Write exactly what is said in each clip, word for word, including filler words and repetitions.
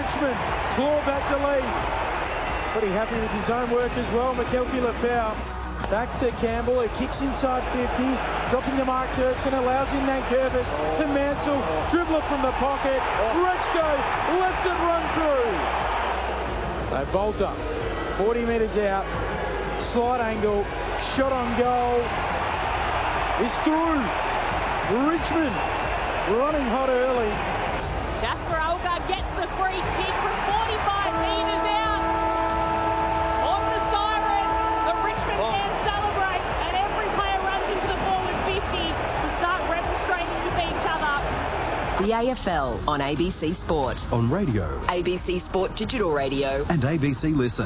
Richmond claw back the lead. Pretty happy with his own work as well. McKelvey Lafau back to Campbell, who kicks inside fifty, dropping to Mark Turkson, allows in Nankervis oh. to Mansell, oh. dribbler from the pocket, oh. Rechko lets it run through. They bolt up, forty metres out, slide angle, shot on goal, is through. Richmond running hot early. Jasper Algar gets the free kick from forty-five metres out. On the siren, the Richmond oh. fans celebrate, and every player runs into the forward fifty to start remonstrating with each other. The A F L on A B C Sport. On radio. A B C Sport Digital Radio. And A B C Listen.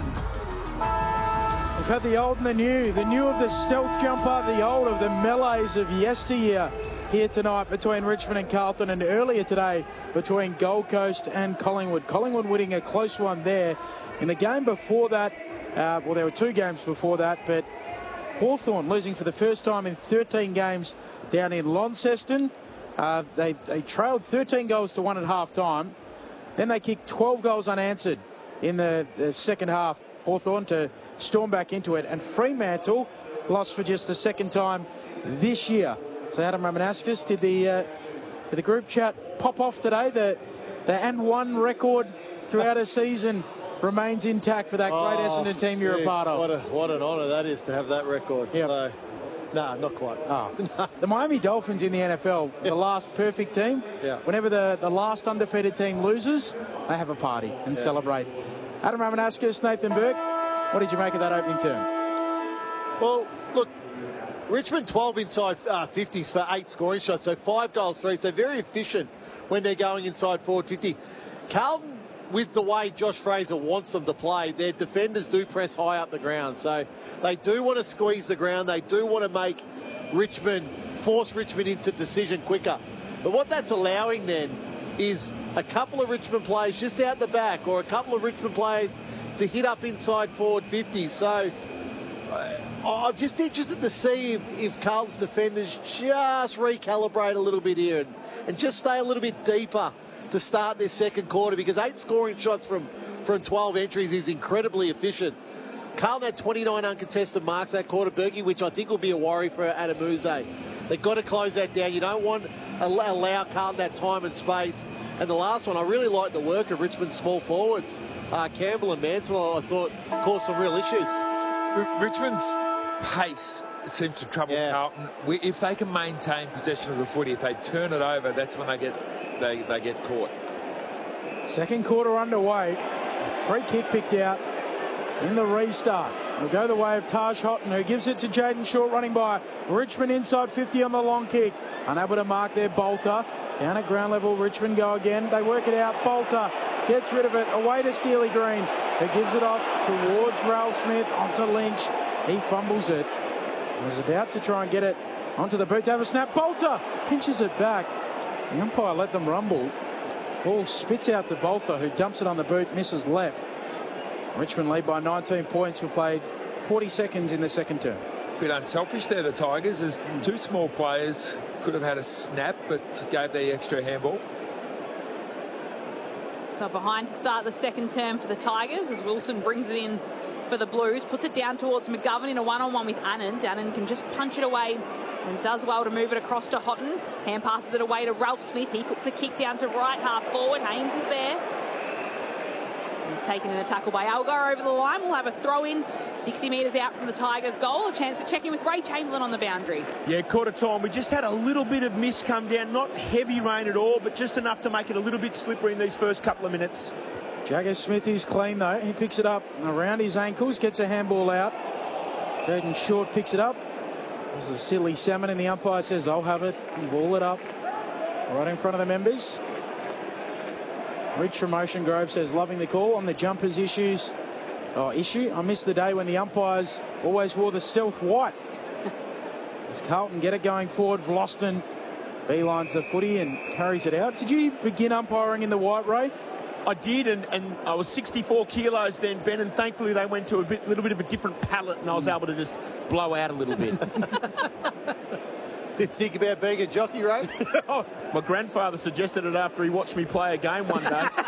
We've had the old and the new. The new of the stealth jumper, the old of the melees of yesteryear. Here tonight between Richmond and Carlton, and earlier today between Gold Coast and Collingwood. Collingwood winning a close one there. In the game before that, uh, well, there were two games before that, but Hawthorn losing for the first time in thirteen games down in Launceston. Uh, they, they trailed thirteen goals to one at half time. Then they kicked twelve goals unanswered in the, the second half. Hawthorn to storm back into it. And Fremantle lost for just the second time this year. So Adam Ramanauskas, did the uh, did the group chat pop off today? The the and one record throughout a season remains intact for that oh, great Essendon team you're gee, a part of. What a what an honour that is to have that record. Yep. So, nah, not quite. Oh. The Miami Dolphins in the N F L, the last perfect team. Yeah. Whenever the, the last undefeated team loses, they have a party and yeah. celebrate. Adam Ramanauskas, Nathan Burke, what did you make of that opening term? Well, look. Richmond twelve inside uh, fifties for eight scoring shots, so five goals, three. So very efficient when they're going inside forward fifty. Carlton, with the way Josh Fraser wants them to play, their defenders do press high up the ground. So they do want to squeeze the ground. They do want to make Richmond, force Richmond into decision quicker. But what that's allowing then is a couple of Richmond players just out the back, or a couple of Richmond players to hit up inside forward fifties. So Uh, I'm just interested to see if, if Carlton's defenders just recalibrate a little bit here and, and just stay a little bit deeper to start their second quarter, because eight scoring shots from, from twelve entries is incredibly efficient. Carlton had twenty-nine uncontested marks that quarter, Berkey, which I think will be a worry for Adamuzze. They've got to close that down. You don't want to allow Carlton that time and space. And the last one, I really like the work of Richmond's small forwards. Uh, Campbell and Mansell, I thought, caused some real issues. Richmond's pace seems to trouble yeah. Carlton. We, if they can maintain possession of the footy, if they turn it over, that's when they get they, they get caught. Second quarter underway. Free kick picked out in the restart. Will go the way of Taj Houghton, who gives it to Jaden Short running by. Richmond inside fifty on the long kick. Unable to mark their Bolter. Down at ground level, Richmond go again. They work it out. Bolter gets rid of it. Away to Steely Green, who gives it off towards Ralph Smith onto Lynch. He fumbles it. He was about to try and get it onto the boot to have a snap. Bolter pinches it back. The umpire let them rumble. Ball spits out to Bolter, who dumps it on the boot, misses left. Richmond lead by nineteen points. We played forty seconds in the second term. A bit unselfish there, the Tigers. As two small players could have had a snap, but gave the extra handball. So behind to start the second term for the Tigers as Wilson brings it in for the Blues, puts it down towards McGovern in a one-on-one with Annan. Annan can just punch it away and does well to move it across to Houghton. Hand passes it away to Ralph Smith. He puts the kick down to right half forward. Haynes is there. He's taken in a tackle by Algar over the line. We'll have a throw in sixty metres out from the Tigers' goal. A chance to check in with Ray Chamberlain on the boundary. Yeah, quarter time. We just had a little bit of mist come down. Not heavy rain at all, but just enough to make it a little bit slippery in these first couple of minutes. Jagger Smith is clean though. He picks it up around his ankles, gets a handball out. Jaden Short picks it up. This is a silly salmon, and the umpire says, I'll have it. And ball it up right in front of the members. Rich from Ocean Grove says, loving the call on the jumpers issues. Oh, issue. I missed the day when the umpires always wore the stealth white. As Carlton get it going forward, Vlosten beelines the footy and carries it out. Did you begin umpiring in the white, Ray? I did, and, and I was sixty-four kilos then, Ben, and thankfully they went to a bit, little bit of a different palette, and I was able to just blow out a little bit. Did you think about being a jockey, Ray? Oh, my grandfather suggested it after he watched me play a game one day.